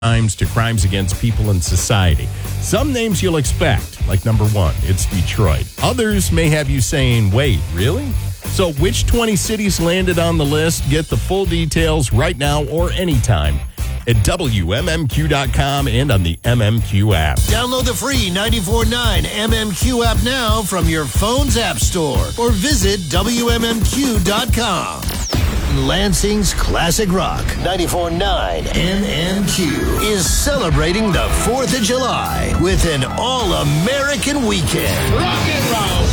crimes to crimes against people in society. Some names you'll expect, like number 1, it's Detroit. Others may have you saying, wait, really? So which 20 cities landed on the list? Get the full details right now or anytime at WMMQ.com and on the MMQ app. Download the free 94.9 MMQ app now from your phone's app store or visit WMMQ.com. Lansing's Classic Rock 94.9 MMQ is celebrating the 4th of July with an all-American weekend. Rock and roll.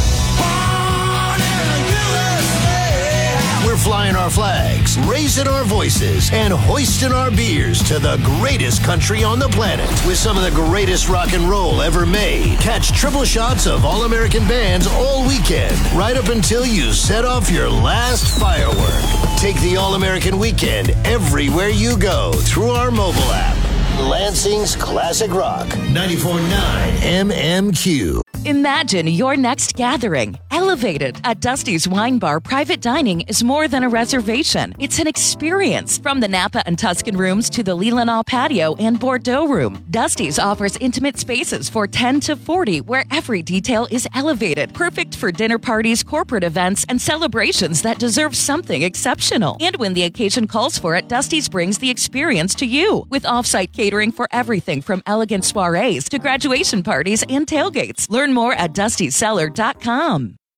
We're flying our flags, raising our voices, and hoisting our beers to the greatest country on the planet with some of the greatest rock and roll ever made. Catch triple shots of all-American bands all weekend, right up until you set off your last firework. Take the all-American weekend everywhere you go through our mobile app. Lansing's Classic Rock 94.9 MMQ. Imagine your next gathering. Elevated at Dusty's Wine Bar, private dining is more than a reservation. It's an experience. From the Napa and Tuscan rooms to the Leelanau patio and Bordeaux room, Dusty's offers intimate spaces for 10 to 40 where every detail is elevated. Perfect for dinner parties, corporate events, and celebrations that deserve something exceptional. And when the occasion calls for it, Dusty's brings the experience to you. With off-site catering for everything from elegant soirees to graduation parties and tailgates. Learn more at DustyCellar.com.